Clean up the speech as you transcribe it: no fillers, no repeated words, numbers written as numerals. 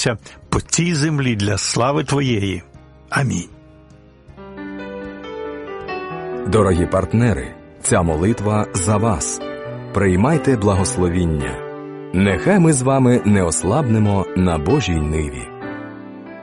рухатися по цій землі для слави Твоєї. Амінь. Дорогі партнери, ця молитва за вас. Приймайте благословіння. Нехай ми з вами не ослабнемо на Божій ниві.